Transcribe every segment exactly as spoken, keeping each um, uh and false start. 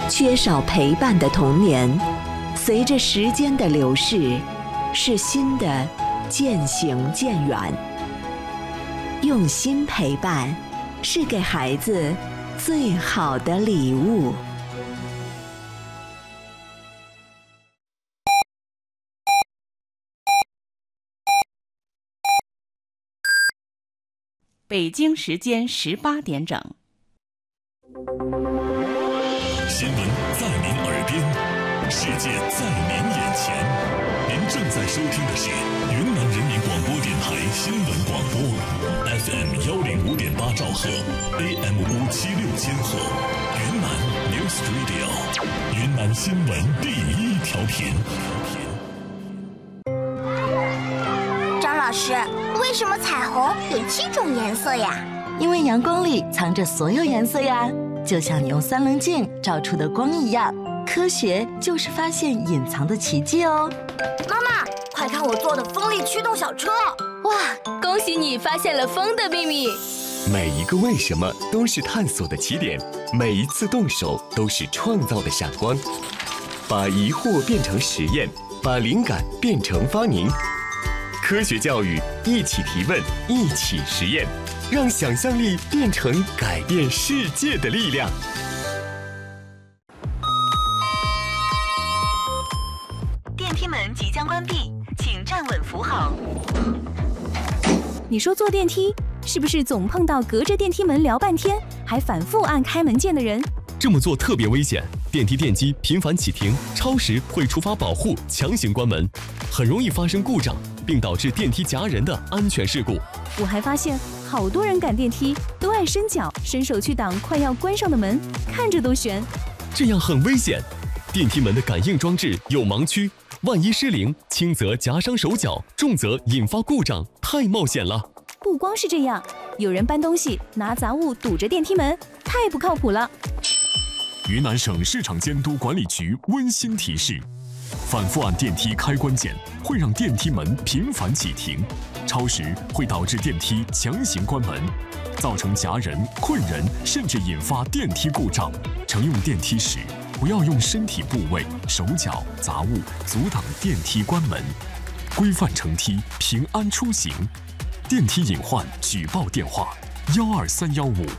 缺少陪伴的童年，随着时间的流逝，是新的渐行渐远。用心陪伴，是给孩子最好的礼物。 北京时间十八点整。 新闻在您耳边，世界在您眼前。您正在收听的是云南人民广播电台新闻广播 ，F M 幺零五点八兆赫 ，A M 五七六千赫，云南 News Radio， 云南新闻第一调频。 张老师，为什么彩虹有七种颜色呀？ 因为阳光里藏着所有颜色呀，就像你用三棱镜照出的光一样。科学就是发现隐藏的奇迹哦。 妈妈，快看我做的风力驱动小车！ 哇，恭喜你发现了风的秘密。 每一个为什么都是探索的起点，每一次动手都是创造的闪光。把疑惑变成实验，把灵感变成发明。科学教育，一起提问，一起实验，让想象力变成改变世界的力量。 电梯门即将关闭，请站稳扶好。 你说坐电梯是不是总碰到隔着电梯门聊半天，还反复按开门键的人？ 这么做特别危险，电梯电机频繁启停，超时会触发保护，强行关门，很容易发生故障，并导致电梯夹人的安全事故。 我还发现好多人赶电梯都爱伸脚伸手去挡快要关上的门，看着都悬。 这样很危险，电梯门的感应装置有盲区，万一失灵，轻则夹伤手脚，重则引发故障，太冒险了。 不光是这样，有人搬东西拿杂物堵着电梯门，太不靠谱了。 云南省市场监督管理局温馨提示：反复按电梯开关键会让电梯门频繁启停，超时会导致电梯强行关门，造成夹人、困人，甚至引发电梯故障。乘用电梯时，不要用身体部位、手脚、杂物阻挡电梯关门，规范乘梯，平安出行。电梯隐患举报电话：幺二三幺五。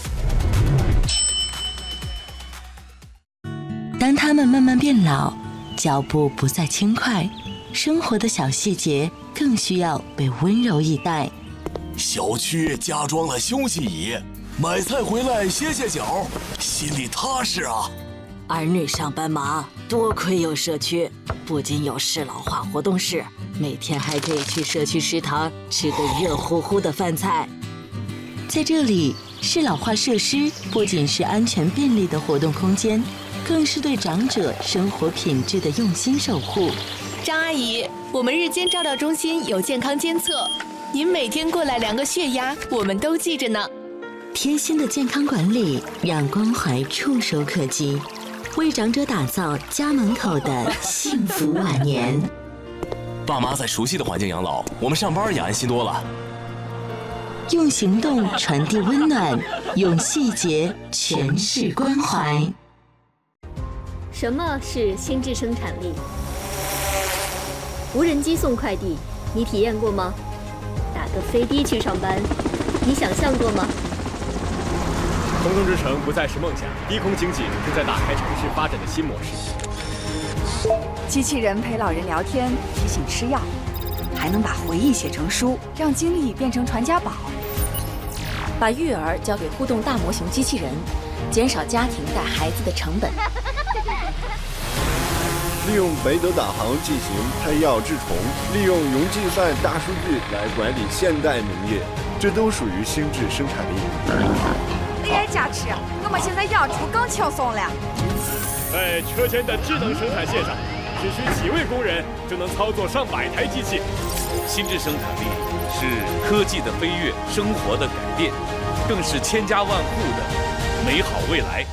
当他们慢慢变老，脚步不再轻快，生活的小细节更需要被温柔以待。 小区加装了休息椅，买菜回来歇歇脚，心里踏实啊。 儿女上班忙，多亏有社区，不仅有适老化活动室，每天还可以去社区食堂吃个热乎乎的饭菜。 在这里，适老化设施不仅是安全便利的活动空间，更是对长者生活品质的用心守护。 张阿姨，我们日间照料中心有健康监测，您每天过来量个血压，我们都记着呢。 贴心的健康管理，让关怀触手可及，为长者打造家门口的幸福晚年。 爸妈在熟悉的环境养老，我们上班也安心多了。 用行动传递温暖，用细节诠释关怀。 什么是心智生产力？无人机送快递，你体验过吗？打个飞的去上班，你想象过吗？ 空中之城不再是梦想，低空经济正在打开城市发展的新模式。 机器人陪老人聊天，提醒吃药，还能把回忆写成书，让经历变成传家宝。把育儿交给互动大模型机器人，减少家庭带孩子的成本。 利用北斗导航进行配药治虫，利用云计算大数据来管理现代农业，这都属于心智生产力。 A I 加持，我们现在养猪更轻松了。 在车间的智能生产线上，只需几位工人就能操作上百台机器。 心智生产力是科技的飞跃，生活的改变，更是千家万户的美好未来。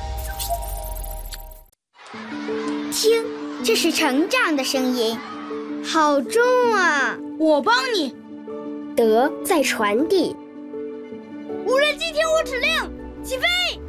听，这是成长的声音，好重啊！ 我帮你。 德在传递。 无人机听我指令，起飞！